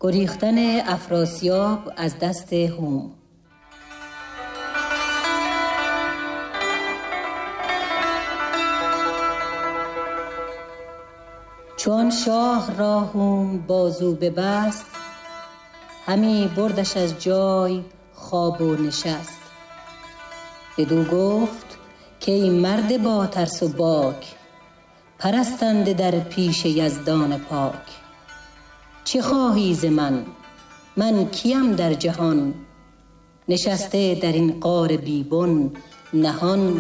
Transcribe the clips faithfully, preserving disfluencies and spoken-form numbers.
گریختن افراسیاب از دست هوم. چون شاه را هوم بازو ببست، همی بردش از جای خواب و نشست. بدو گفت که ای مرد با ترس و باک، پرستنده در پیش یزدان پاک. چه خواهی ز من؟ من کیم در جهان، نشسته در این غار بیبن نهان.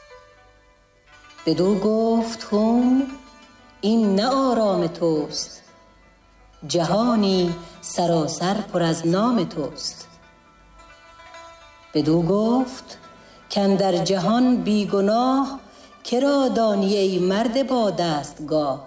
بدو گفت هوم این نه آرام توست، جهانی سراسر پر از نام توست. بدو گفت کاندر جهان بی گناه، کرا دانی ای مرد با دستگاه.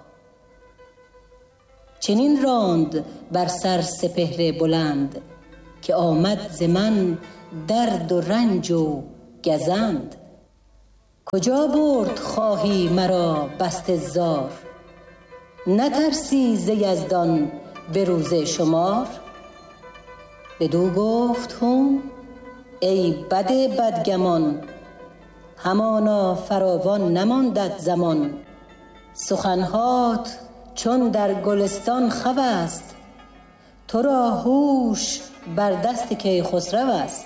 چنین راند بر سر سپهر بلند، که آمد ز من درد و رنج و گزند. کجا برد خواهی مرا بسته زار، نترسی ز یزدان به روز شمار. بدو گفت هوم ای بد بدگمان، همانا فراوان نماندت زمان. سخنهات چون در گلستان خو است، تو را هوش بر دست کیخسرو است.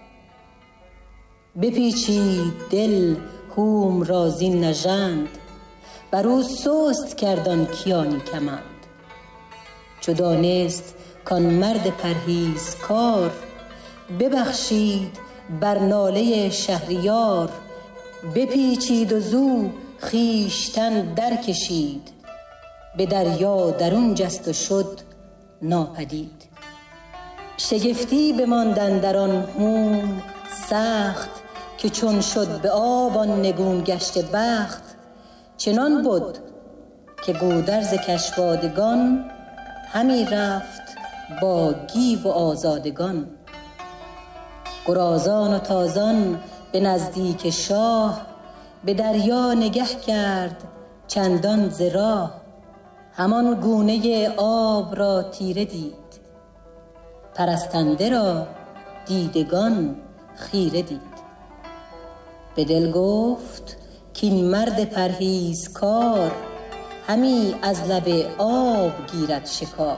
بپیچید دل هوم را زین نژند، بر او سست کرد آن کیانی کمند. چو دانست کان مرد پرهیزکار، ببخشید بر ناله شهریار. بپیچید و زو خویشتن در کشید، به دریا درون جست و شد ناپدید. شگفتی بماند اندر آن هوم سخت، که چون شد به آب آن نگون گشته بخت. چنان بد که گودرز کشوادگان، همی رفت با گیو و آزادگان. گرازان و تازان به نزدیک شاه، به دریا نگه کرد چندان ز راه. همان گونه آب را تیره دید، پرستنده را دیدگان خیره دید. به دل گفت کاین مرد پرهیزکار، همی از لب آب گیرد شکار.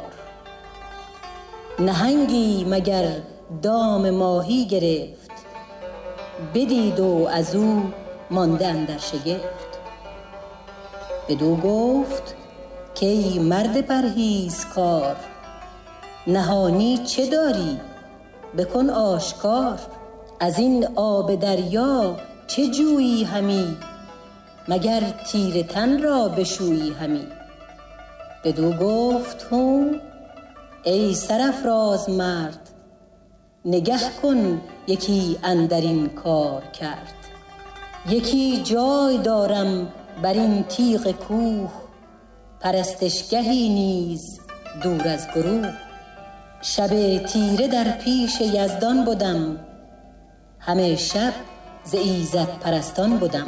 نهنگی مگر دام ماهی گرفت، بدید و از او مانده اندر شگفت. بدو گفت که ای مرد پرهیزکار، نهانی چه داری بکن آشکار. از این آب دریا چه جویی همی، مگر تیره تن را بشویی همی. بدو گفت هوم ای سرافراز مرد، نگه کن یکی اندر این کار کرد. یکی جای دارم بر این تیغ کوه، پرستشگهی نیز دور از گروه. شب تیره در پیش یزدان بدم، همه شب ز ایزد پرستان بدم.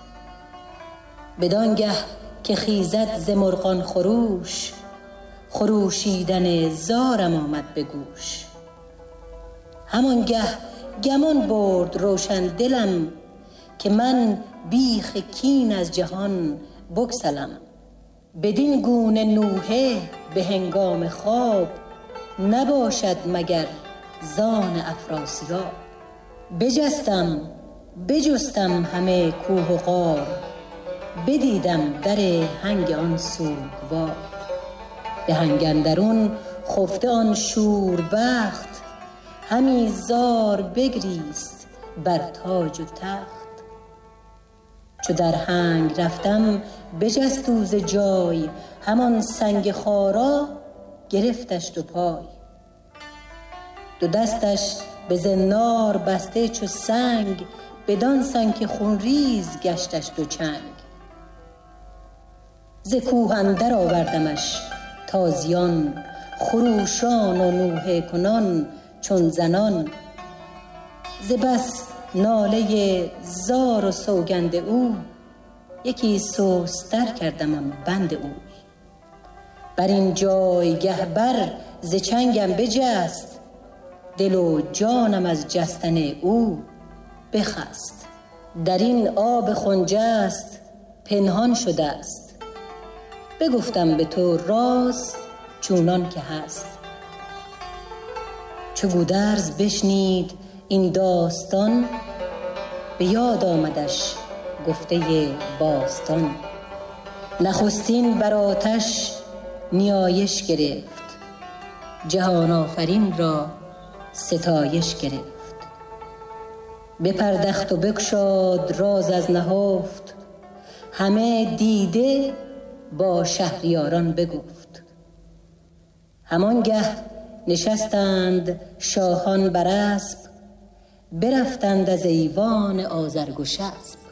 بدانگه که خیزد ز مرغان خروش، خروشیدن زارم آمد به گوش. همانگه گمان برد روشن دلم، که من بیخ کین از جهان بگسلم. بدین گونه نوحه به هنگام خواب، نباشد مگر زان افراسیاب. بجستم بجستم همه کوه و غار، بدیدم در هنگ آن سوگوار. به هنگ اندرون خفته آن شوربخت، همی زار بگریست بر تاج و تخت. چو در هنگ رفتم بجست او ز جای، همان سنگ خارا گرفتش دو پای. دو دستش به زنار بسته چو سنگ، بدان سان که خونریز گشتش دو چنگ. ز کوه اندر آوردمش تازیان، خروشان و نوحه کنان چون زنان. ز بس ناله زار و سوگند او، یکی سستر کردم آن بند او. بر این جایگه بر ز چنگم بجست، دل و جانم از جستن او بخست. در این آب خنجست پنهان شده است، بگفتم به تو راز چونان که هست. چو گودرز بشنید این داستان، به یاد آمدش گفته باستان. نخستین بر آتش نیایش گرفت، جهان آفرین را ستایش گرفت. بپردخت و بگشاد راز از نهفت، همه دیده با شهریاران بگفت. همانگه نشستند شاهان بر اسپ، برفتند از ایوان آذرگشسپ.